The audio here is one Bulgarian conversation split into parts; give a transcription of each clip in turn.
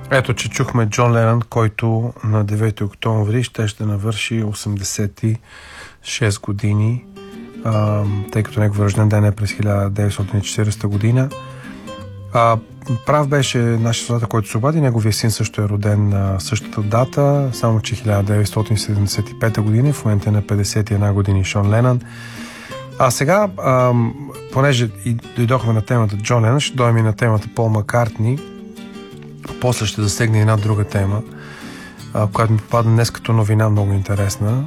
Ето, че чухме Джон Ленън, който на 9 октомври ще навърши 86 години, тъй като негов рожден ден е през 1940 година. Прав беше нашия слушател, който се обади. Неговия син също е роден на същата дата, само че 1975 година, в момента е на 51 години Шон Ленън. А сега, понеже дойдохме на темата Джон Ленън, ще дойдем и на темата Пол Маккартни. После ще засегне една друга тема, която ми попадна днес като новина, много интересна.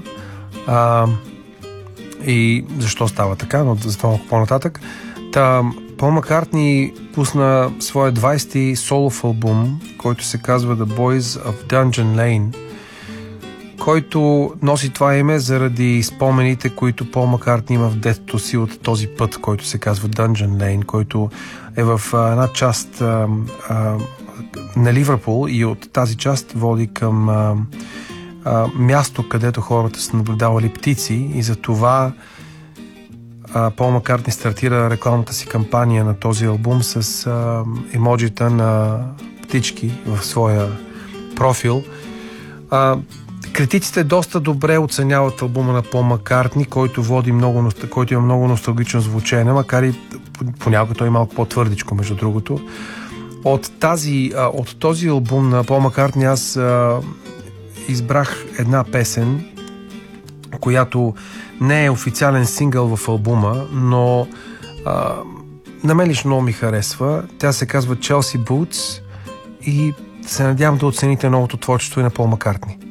И защо става така, но за това малко по-нататък. Пол Маккартни пусна своя 20-ти солов албум, който се казва The Boys of Dungeon Lane, който носи това име заради спомените, които Пол Маккартни има в детството си от този път, който се казва Dungeon Lane, който е в една част на Ливърпул и от тази част води към място, където хората са наблюдавали птици, и за това Пол Маккартни стартира рекламната си кампания на този албум с емоджита на птички в своя профил. Критиците доста добре оценяват албума на Пол Маккартни, който има много носталгично звучене, макар и понякога той е малко по-твърдичко, между другото. От този албум на Пол Маккартни аз избрах една песен, която не е официален сингъл в албума, но на мен лично много ми харесва. Тя се казва Chelsea Boots и се надявам да оцените новото творчество и на Пол Маккартни.